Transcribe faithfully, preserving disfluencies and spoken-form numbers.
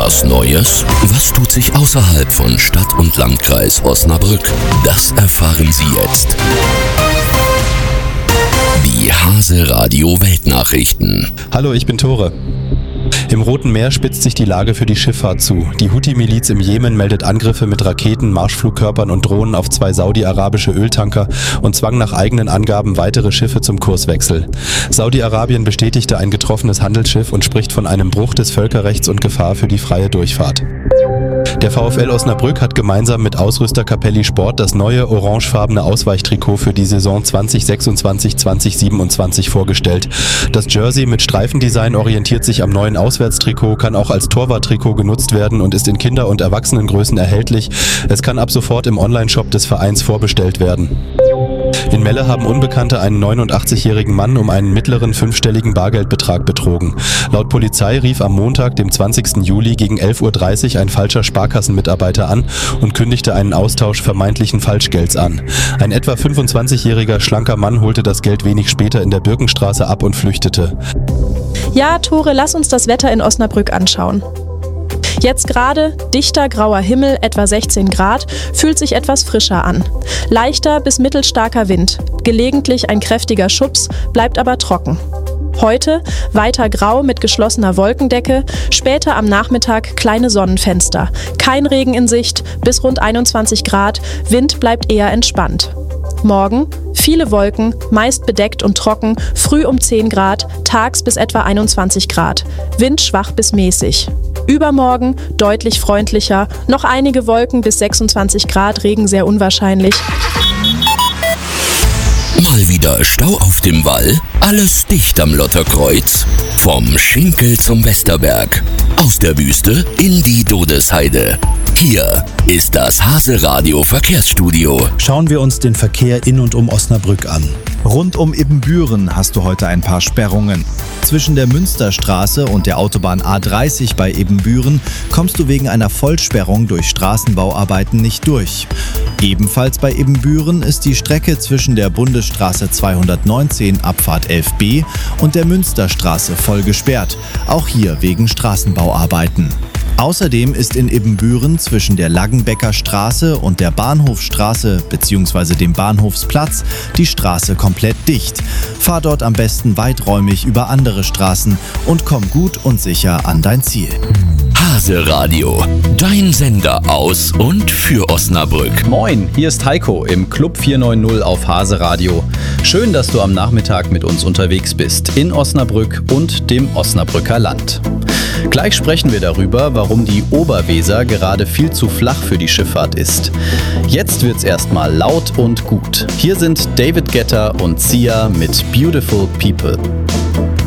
Was Neues? Was tut sich außerhalb von Stadt und Landkreis Osnabrück? Das erfahren Sie jetzt. Die Hase Radio Weltnachrichten. Hallo, ich bin Tore. Im Roten Meer spitzt sich die Lage für die Schifffahrt zu. Die Houthi-Miliz im Jemen meldet Angriffe mit Raketen, Marschflugkörpern und Drohnen auf zwei saudi-arabische Öltanker und zwang nach eigenen Angaben weitere Schiffe zum Kurswechsel. Saudi-Arabien bestätigte ein getroffenes Handelsschiff und spricht von einem Bruch des Völkerrechts und Gefahr für die freie Durchfahrt. Der VfL Osnabrück hat gemeinsam mit Ausrüster Capelli Sport das neue orangefarbene Ausweichtrikot für die Saison zwanzig sechsundzwanzig zwanzig siebenundzwanzig vorgestellt. Das Jersey mit Streifendesign orientiert sich am neuen Auswärtstrikot, kann auch als Torwarttrikot genutzt werden und ist in Kinder- und Erwachsenengrößen erhältlich. Es kann ab sofort im Onlineshop des Vereins vorbestellt werden. In Melle haben Unbekannte einen neunundachtzigjährigen Mann um einen mittleren fünfstelligen Bargeldbetrag betrogen. Laut Polizei rief am Montag, dem zwanzigsten Juli gegen elf Uhr dreißig ein falscher Sparkassenmitarbeiter an und kündigte einen Austausch vermeintlichen Falschgelds an. Ein etwa fünfundzwanzigjähriger schlanker Mann holte das Geld wenig später in der Birkenstraße ab und flüchtete. Ja, Tore, lass uns das Wetter in Osnabrück anschauen. Jetzt gerade dichter grauer Himmel, etwa sechzehn Grad, fühlt sich etwas frischer an. Leichter bis mittelstarker Wind, gelegentlich ein kräftiger Schubs, bleibt aber trocken. Heute weiter grau mit geschlossener Wolkendecke, später am Nachmittag kleine Sonnenfenster. Kein Regen in Sicht, bis rund einundzwanzig Grad, Wind bleibt eher entspannt. Morgen viele Wolken, meist bedeckt und trocken, früh um zehn Grad, tags bis etwa einundzwanzig Grad, Wind schwach bis mäßig. Übermorgen deutlich freundlicher, noch einige Wolken bis sechsundzwanzig Grad, Regen sehr unwahrscheinlich. Mal wieder Stau auf dem Wall? Alles dicht am Lotterkreuz? Vom Schinkel zum Westerberg. Aus der Wüste in die Dodesheide. Hier ist das Hase Radio Verkehrsstudio. Schauen wir uns den Verkehr in und um Osnabrück an. Rund um Ibbenbüren hast du heute ein paar Sperrungen. Zwischen der Münsterstraße und der Autobahn A dreißig bei Ibbenbüren kommst du wegen einer Vollsperrung durch Straßenbauarbeiten nicht durch. Ebenfalls bei Ibbenbüren ist die Strecke zwischen der Bundesstraße zweihundertneunzehn Abfahrt elf b und der Münsterstraße voll gesperrt, auch hier wegen Straßenbauarbeiten. Außerdem ist in Ibbenbüren zwischen der Laggenbecker Straße und der Bahnhofstraße bzw. dem Bahnhofsplatz die Straße komplett dicht. Fahr dort am besten weiträumig über andere Straßen und komm gut und sicher an dein Ziel. Hase Radio, dein Sender aus und für Osnabrück. Moin, hier ist Heiko im Club vier neun null auf Hase Radio. Schön, dass du am Nachmittag mit uns unterwegs bist in Osnabrück und dem Osnabrücker Land. Gleich sprechen wir darüber, warum die Oberweser gerade viel zu flach für die Schifffahrt ist. Jetzt wird's erstmal laut und gut. Hier sind David Guetta und Sia mit Beautiful People.